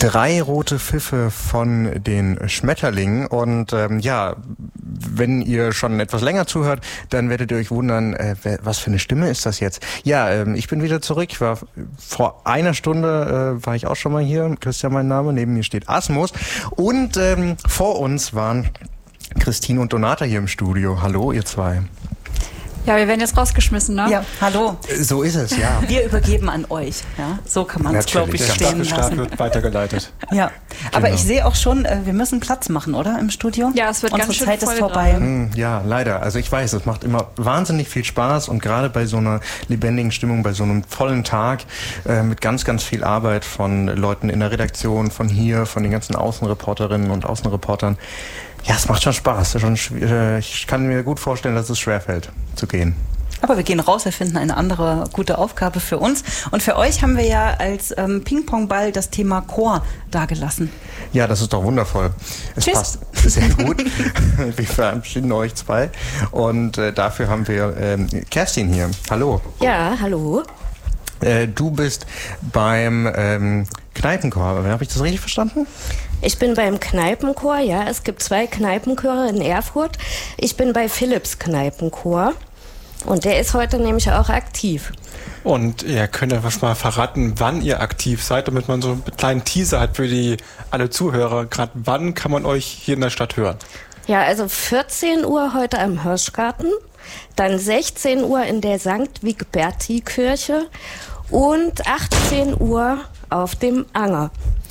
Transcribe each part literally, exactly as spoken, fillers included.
Drei rote Pfiffe von den Schmetterlingen. Und ähm, ja, wenn ihr schon etwas länger zuhört, dann werdet ihr euch wundern, äh, was für eine Stimme ist das jetzt? Ja, ähm, ich bin wieder zurück. Ich war vor einer Stunde äh, war ich auch schon mal hier. Christian mein Name. Neben mir steht Asmus. Und ähm, vor uns waren Christine und Donata hier im Studio. Hallo, ihr zwei. Ja, wir werden jetzt rausgeschmissen, ne? Ja, hallo. So ist es, ja. Wir übergeben an euch. Ja, so kann man es, glaube ich, Der stehen Staffelstab lassen. wird weitergeleitet. Ja, aber Genau. ich sehe auch schon, äh, wir müssen Platz machen, oder, im Studio? Ja, es wird Unsere ganz schön Zeit ist voll vorbei. gerade. Hm, Ja, leider. Also ich weiß, es macht immer wahnsinnig viel Spaß und gerade bei so einer lebendigen Stimmung, bei so einem vollen Tag äh, mit ganz, ganz viel Arbeit von Leuten in der Redaktion, von hier, von den ganzen Außenreporterinnen und Außenreportern. Ja, es macht schon Spaß. Schon, schw- äh, ich kann mir gut vorstellen, dass es schwerfällt zu gehen. Aber wir gehen raus, wir finden eine andere gute Aufgabe für uns. Und für euch haben wir ja als ähm, Ping-Pong-Ball das Thema Chor dagelassen. Ja, das ist doch wundervoll. Es Tschüss. passt sehr gut. Wir verabschieden euch zwei. Und äh, dafür haben wir ähm, Kerstin hier. Hallo. Ja, hallo. Äh, du bist beim ähm, Kneipenchor. Habe ich das richtig verstanden? Ich bin beim Kneipenchor, ja. Es gibt zwei Kneipenchöre in Erfurt. Ich bin bei Philips Kneipenchor. Und der ist heute nämlich auch aktiv. Und ihr könnt ja was mal verraten, wann ihr aktiv seid, damit man so einen kleinen Teaser hat für die alle Zuhörer. Gerade wann kann man euch hier in der Stadt hören? Ja, also vierzehn Uhr heute am Hirschgarten, dann sechzehn Uhr in der Sankt Wigberti-Kirche und achtzehn Uhr auf dem Anger.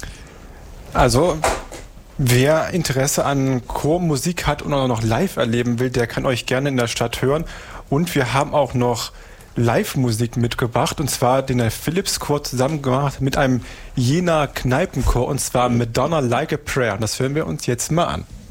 Also, wer Interesse an Chormusik hat und auch noch live erleben will, der kann euch gerne in der Stadt hören. Und wir haben auch noch Live-Musik mitgebracht, und zwar den der Philips-Chor zusammen gemacht mit einem Jenaer Kneipenchor, und zwar Madonna Like a Prayer. Und das hören wir uns jetzt mal an.